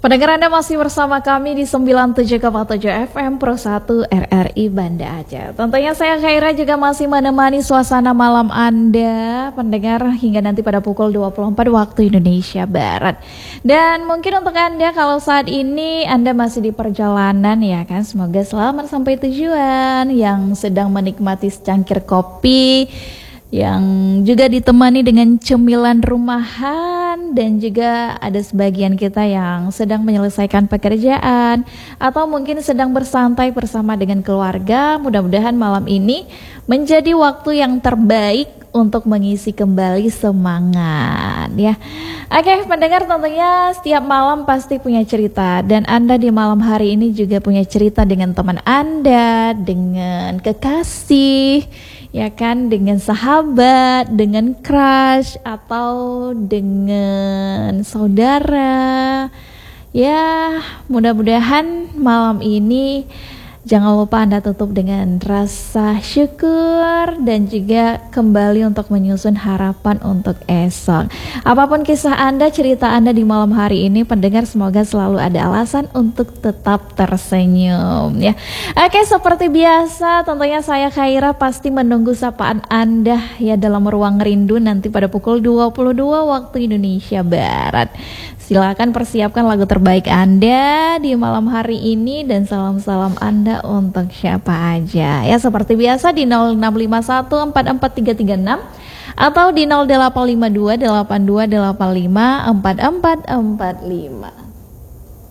Pendengar Anda masih bersama kami di 97,7 FM Pro 1 RRI Banda Aceh. Tentunya saya Khaira juga masih menemani suasana malam Anda, pendengar, hingga nanti pada pukul 24 waktu Indonesia Barat. Dan mungkin untuk Anda kalau saat ini Anda masih di perjalanan ya kan, semoga selamat sampai tujuan, yang sedang menikmati secangkir kopi, yang juga ditemani dengan cemilan rumahan, dan juga ada sebagian kita yang sedang menyelesaikan pekerjaan atau mungkin sedang bersantai bersama dengan keluarga. Mudah-mudahan malam ini menjadi waktu yang terbaik untuk mengisi kembali semangat ya. Oke, pendengar, tentunya setiap malam pasti punya cerita, dan Anda di malam hari ini juga punya cerita dengan teman Anda, dengan kekasih, ya kan, dengan sahabat, dengan crush, atau dengan saudara. Ya, mudah-mudahan malam ini jangan lupa Anda tutup dengan rasa syukur dan juga kembali untuk menyusun harapan untuk esok. Apapun kisah Anda, cerita Anda di malam hari ini, pendengar, semoga selalu ada alasan untuk tetap tersenyum ya. Oke, seperti biasa tentunya saya Khaira pasti menunggu sapaan Anda ya dalam ruang rindu nanti pada pukul 22 waktu Indonesia Barat. Silakan persiapkan lagu terbaik Anda di malam hari ini, dan salam-salam Anda untuk siapa aja ya, seperti biasa di 0651443336 atau di 085282854445.